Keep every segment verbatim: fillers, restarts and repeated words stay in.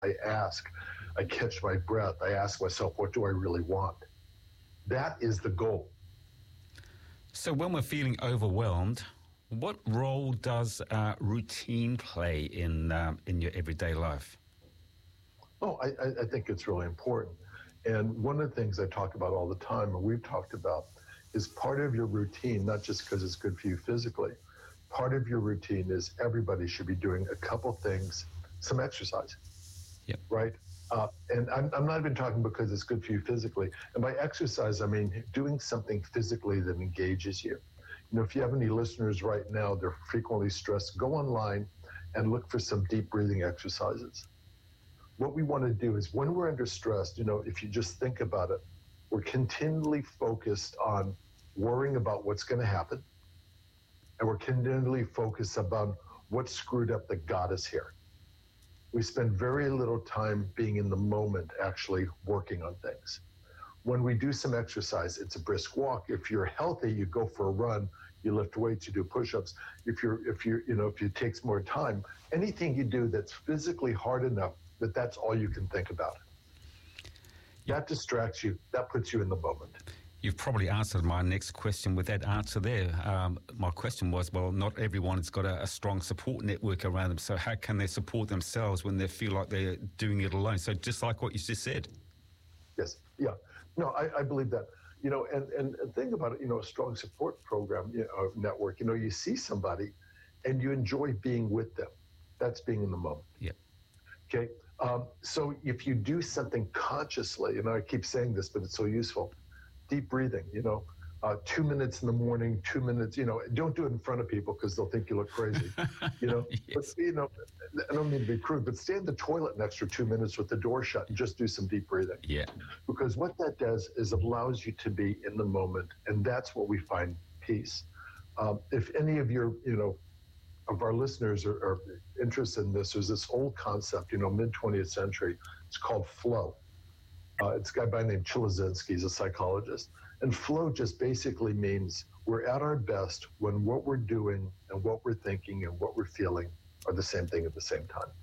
I ask, I catch my breath, I ask myself, what do I really want? That is the goal. So when we're feeling overwhelmed, what role does uh, routine play in um, in your everyday life? Oh, I, I think it's really important. And one of the things I talk about all the time, and we've talked about, is part of your routine, not just because it's good for you physically, part of your routine is everybody should be doing a couple things, some exercise, yep. right? Uh, and I'm, I'm not even talking because it's good for you physically. And by exercise, I mean doing something physically that engages you. You know, if you have any listeners right now, they're frequently stressed, go online and look for some deep breathing exercises. What we want to do is when we're under stress, you know, if you just think about it, we're continually focused on worrying about what's going to happen. And we're continually focused about what screwed up that got us here. We spend very little time being in the moment, actually working on things. When we do some exercise, it's a brisk walk. If you're healthy, you go for a run, you lift weights, you do push-ups. If you're, if you're, you know, if it takes more time, anything you do that's physically hard enough that that's all you can think about. That distracts you. That puts you in the moment. You've probably answered my next question with that answer there. Um, my question was, well, not everyone has got a, a strong support network around them, so how can they support themselves when they feel like they're doing it alone? So just like what you just said. Yes, yeah. No, I, I believe that. You know, and, and think about it, you know, a strong support program, you know, network, you know, you see somebody and you enjoy being with them. That's being in the moment. Yeah. Okay. Um, so if you do something consciously, and I keep saying this, but it's so useful, deep breathing, you know, uh, two minutes in the morning, two minutes, you know, don't do it in front of people because they'll think you look crazy, you know, yes. But, you know, I don't mean to be crude, but stay in the toilet an extra two minutes with the door shut and just do some deep breathing. Yeah. Because what that does is allows you to be in the moment, and that's what we find peace. Um, if any of your, you know, of our listeners are, are interested in this, there's this old concept, you know, mid-twentieth century, it's called flow. Uh, it's a guy by the name Chilodzinski, he's a psychologist. And flow just basically means we're at our best when what we're doing and what we're thinking and what we're feeling are the same thing at the same time.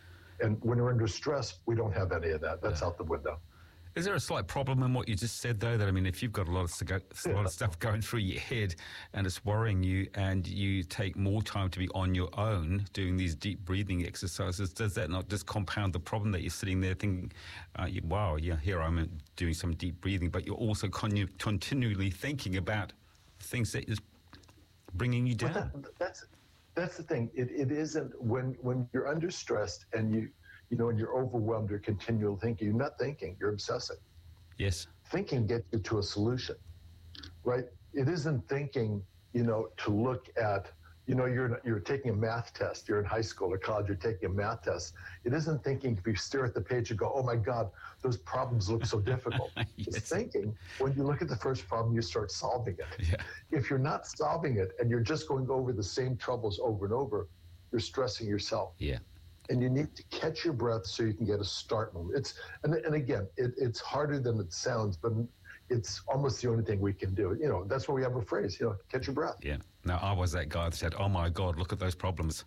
And when we're under stress, we don't have any of that. That's out the window. Is there a slight problem in what you just said, though? That, I mean, if you've got a lot of a lot of stuff going through your head and it's worrying you, and you take more time to be on your own doing these deep breathing exercises, does that not just compound the problem that you're sitting there thinking, uh, you, wow, yeah, here I'm doing some deep breathing, but you're also con- continually thinking about things that is bringing you down? That, that's that's the thing. It it isn't when when you're under stress and you. You know, when you're overwhelmed, you're continually thinking. You're not thinking, you're obsessing. Yes. Thinking gets you to a solution, right? It isn't thinking, you know, to look at, you know, you're you're taking a math test. You're in high school or college, you're taking a math test. It isn't thinking if you stare at the page and go, oh my God, those problems look so difficult. Yes. It's thinking when you look at the first problem, you start solving it. Yeah. If you're not solving it and you're just going over the same troubles over and over, you're stressing yourself. Yeah. And you need to catch your breath so you can get a start moment. It's and, and again, it, it's harder than it sounds, but it's almost the only thing we can do. You know, that's why we have a phrase, you know, catch your breath. Yeah. Now, I was that guy that said, oh my God, look at those problems.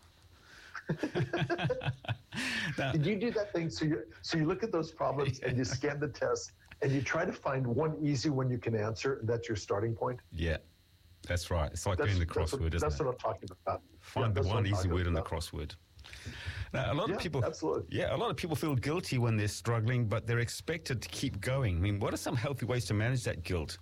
Now, did you do that thing? So you, so you look at those problems and you scan the test and you try to find one easy one you can answer, and that's your starting point? Yeah, that's right. It's like that's, doing the crossword, that's what, isn't that's it? what I'm talking about. Find yeah, the one easy word in the about. crossword. Now, a lot yeah, of people, absolutely. yeah, a lot of people feel guilty when they're struggling, but they're expected to keep going. I mean, what are some healthy ways to manage that guilt?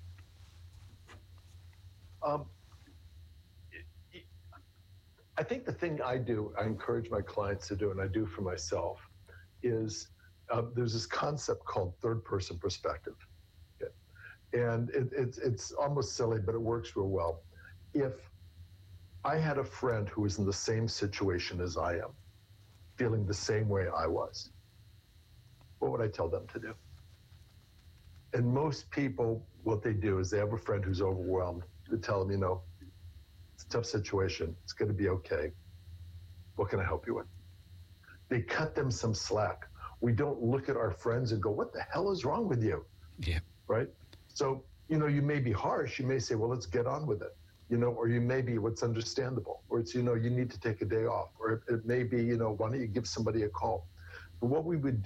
Um, it, it, I think the thing I do, I encourage my clients to do, and I do for myself, is uh, there's this concept called third-person perspective, okay? And it, it's it's almost silly, but it works real well. If I had a friend who was in the same situation as I am, feeling the same way I was, what would I tell them to do? And most people, what they do is they have a friend who's overwhelmed. They tell them, you know, it's a tough situation. It's going to be okay. What can I help you with? They cut them some slack. We don't look at our friends and go, what the hell is wrong with you? Yeah. Right? So, you know, you may be harsh. You may say, well, let's get on with it. You know, or you may be what's understandable, or it's, you know, you need to take a day off, or it, it may be, you know, why don't you give somebody a call? But what we would